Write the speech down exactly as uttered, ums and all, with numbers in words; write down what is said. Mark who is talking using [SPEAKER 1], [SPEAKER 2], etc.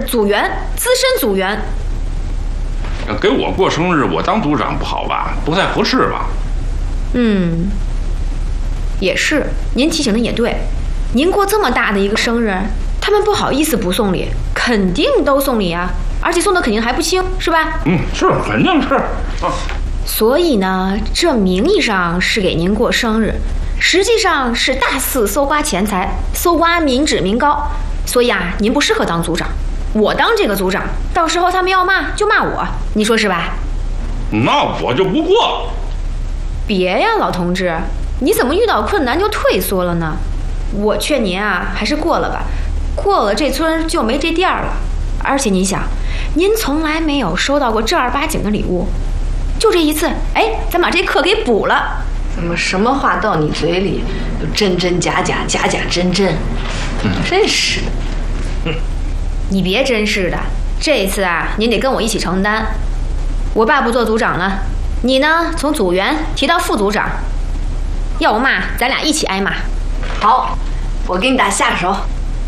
[SPEAKER 1] 组员，资深组员。
[SPEAKER 2] 给我过生日，我当组长不好吧？不太合适吧？
[SPEAKER 1] 嗯，也是，您提醒的也对。您过这么大的一个生日，他们不好意思不送礼，肯定都送礼啊，而且送的肯定还不轻，是吧？
[SPEAKER 2] 嗯，是，肯定是。啊，
[SPEAKER 1] 所以呢，这名义上是给您过生日，实际上是大肆搜刮钱财，搜刮民脂民膏。所以啊，您不适合当组长，我当这个组长，到时候他们要骂就骂我，你说是吧？
[SPEAKER 2] 那我就不过。
[SPEAKER 1] 别呀，老同志，你怎么遇到困难就退缩了呢？我劝您啊，还是过了吧，过了这村就没这店了。而且您想，您从来没有收到过正儿八经的礼物，就这一次，哎，咱把这课给补了。
[SPEAKER 3] 怎么什么话到你嘴里就真真假假，假假真真？嗯，真是的。
[SPEAKER 2] 嗯，
[SPEAKER 1] 你别真是的，这次啊，您得跟我一起承担。我爸不做组长了，你呢，从组员提到副组长，要不骂咱俩一起挨骂。
[SPEAKER 3] 好，我给你打下手。